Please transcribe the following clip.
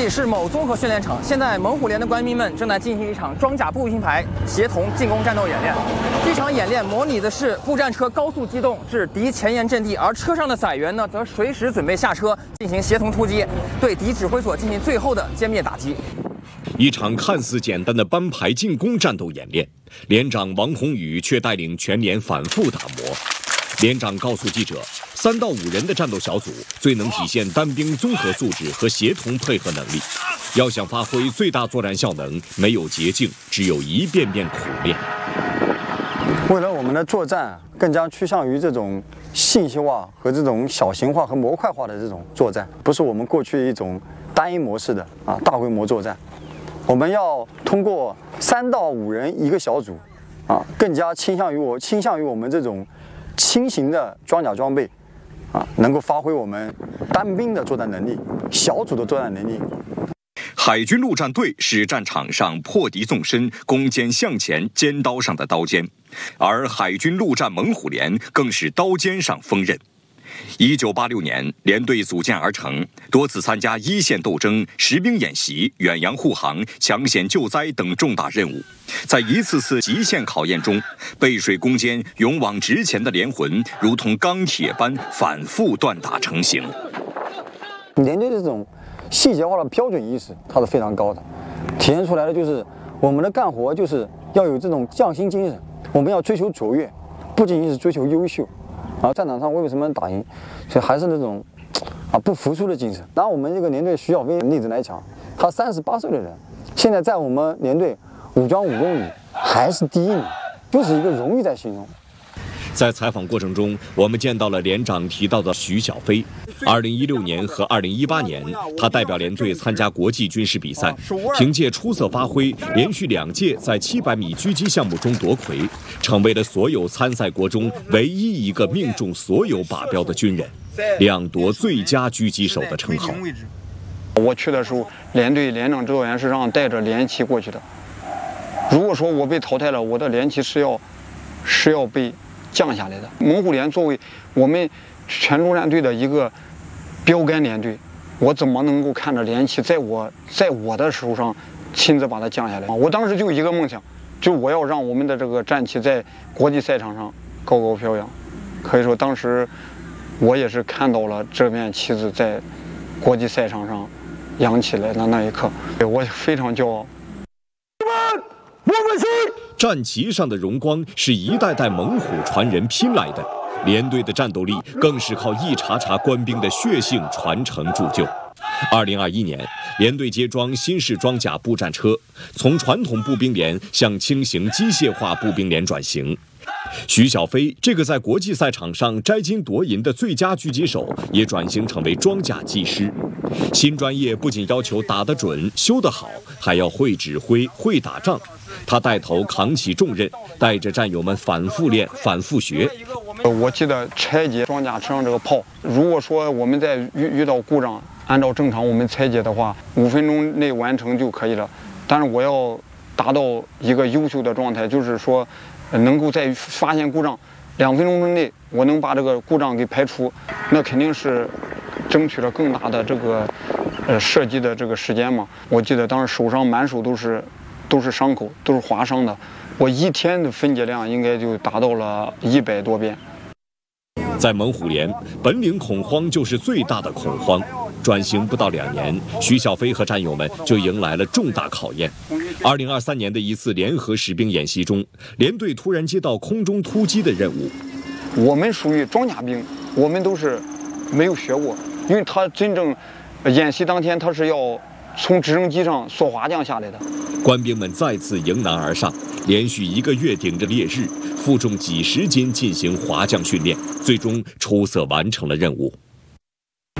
里是某综合训练场，现在猛虎连的官兵们正在进行一场装甲步兵排协同进攻战斗演练。这场演练模拟的是步战车高速机动至敌前沿阵地，而车上的载员呢，则随时准备下车进行协同突击，对敌指挥所进行最后的歼灭打击。 一场看似简单的班排进攻战斗演练，连长王宏宇却带领全连反复打磨。连长告诉记者，3到5人的战斗小组最能体现单兵综合素质和协同配合能力。要想发挥最大作战效能，没有捷径，只有一遍遍苦练。 为了我们的作战更加趋向于这种信息化和这种小型化和模块化的这种作战，不是我们过去一种单一模式的大规模作战。我们要通过3到5人一个小组更加倾向于我们这种轻型的装甲装备能够发挥我们单兵的作战能力、小组的作战能力。 海军陆战队是战场上破敌纵深、攻坚向前尖刀上的刀尖，而海军陆战猛虎连更是刀尖上锋刃。1986年，连队组建而成，多次参加一线斗争、实兵演习、远洋护航、抢险救灾等重大任务。在一次次极限考验中，背水攻坚、勇往直前的连魂如同钢铁般反复锻打成型。 连队的这种细节化的标准意识，它是非常高的，体现出来的就是我们的干活就是要有这种匠心精神，我们要追求卓越，不仅仅是追求优秀。战场上为什么能打赢，所以还是那种不服输的精神。拿我们这个连队徐小飞例子来讲，他38岁的人，现在在我们连队武装5公里还是第1名，就是一个荣誉在心中。 在采访过程中，我们见到了连长提到的徐小飞。2016年和2018年，他代表连队参加国际军事比赛，凭借出色发挥，连续2届在700米狙击项目中夺魁，成为了所有参赛国中唯一一个命中所有靶标的军人，亮夺最佳狙击手的称号。 我去的时候，连队连长指导员是让带着连旗过去的。如果说我被淘汰了，我的连旗是要被降下来的。猛虎连作为我们全陆战队的一个标杆连队，我怎么能够看着连旗在我的手上亲自把它降下来？我当时就一个梦想，就我要让我们的这个战旗在国际赛场上高高飘扬。可以说当时我也是看到了这面旗子在国际赛场上扬起来的那一刻，我非常骄傲。 我们是战旗上的荣光是一代代猛虎传人拼来的，连队的战斗力更是靠一茬茬官兵的血性传承铸就。2021年，连队接装新式装甲步战车，从传统步兵连向轻型机械化步兵连转型。徐小飞这个在国际赛场上摘金夺银的最佳狙击手，也转型成为装甲技师。新专业不仅要求打得准、修得好，还要会指挥、会打仗。他带头扛起重任，带着战友们反复练、反复学。 我记得拆解装甲车上这个炮，如果说我们在遇到故障，按照正常我们拆解的话，5分钟内完成就可以了。但是我要达到一个优秀的状态，就是说能够在发现故障2分钟之内，我能把这个故障给排除，那肯定是争取了更大的这个射击的这个时间嘛。我记得当时手上满手都是伤口，都是划伤的。我一天的分解量应该就达到了100多遍。 在猛虎连，本领恐慌就是最大的恐慌。转型不到2年，徐小飞和战友们就迎来了重大考验。2023年的一次联合实兵演习中，连队突然接到空中突击的任务。 我们属于装甲兵，我们都是没有学过，因为他真正演习当天他是要从直升机上索滑降下来的。 官兵们再次迎难而上，连续1个月顶着烈日，负重几10斤进行滑降训练，最终出色完成了任务。